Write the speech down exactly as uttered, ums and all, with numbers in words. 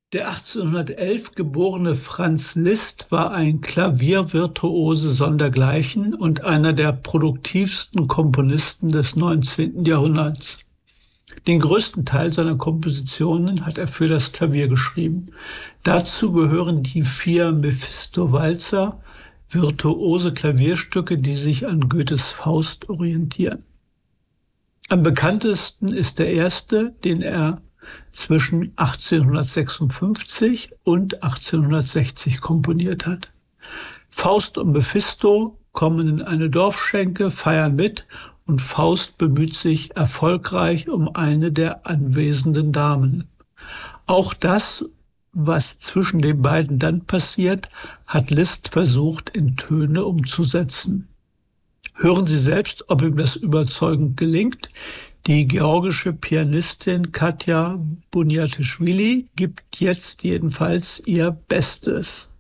Der achtzehnhundertelf geborene Franz Liszt war ein Klaviervirtuose sondergleichen und einer der produktivsten Komponisten des neunzehnten Jahrhunderts. Den größten Teil seiner Kompositionen hat er für das Klavier geschrieben. Dazu gehören die vier Mephisto-Walzer, virtuose Klavierstücke, die sich an Goethes Faust orientieren. Am bekanntesten ist der erste, den er zwischen achtzehnhundertsechsundfünfzig und achtzehnhundertsechzig komponiert hat. Faust und Mephisto kommen in eine Dorfschenke, feiern mit und Faust bemüht sich erfolgreich um eine der anwesenden Damen. Auch das, was zwischen den beiden dann passiert, hat Liszt versucht, in Töne umzusetzen. Hören Sie selbst, ob ihm das überzeugend gelingt. Die georgische Pianistin Katja Bunjatischvili gibt jetzt jedenfalls ihr Bestes.